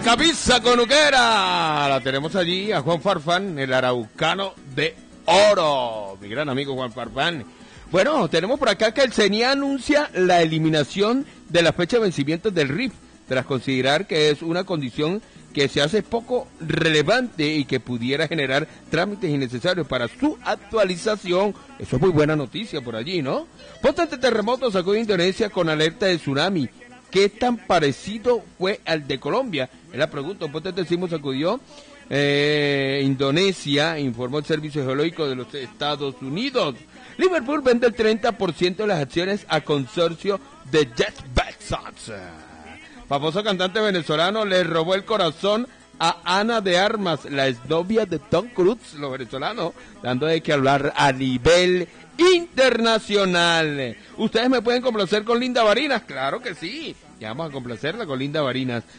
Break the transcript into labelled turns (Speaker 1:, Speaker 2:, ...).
Speaker 1: Camisa conuquera, la tenemos allí a Juan Farfán, el araucano de oro, mi gran amigo Juan Farfán. Bueno, tenemos por acá que el CENIE anuncia la eliminación de la fecha de vencimiento del RIF, tras considerar que es una condición que se hace poco relevante y que pudiera generar trámites innecesarios para su actualización. Eso es muy buena noticia por allí, ¿no? Potente terremoto sacó Indonesia con alerta de tsunami. ¿Qué tan parecido fue al de Colombia? Es la pregunta. Un potente sismo sacudió Indonesia, informó el Servicio Geológico de los Estados Unidos. Liverpool vende el 30% de las acciones a consorcio de Jeff Bezos. Famoso cantante venezolano le robó el corazón a Ana de Armas, la exnovia de Tom Cruise, los venezolanos, dando de qué hablar a nivel internacional. ¿Ustedes me pueden complacer con Linda Varinas? Claro que sí, ya vamos a complacerla con Linda Varinas.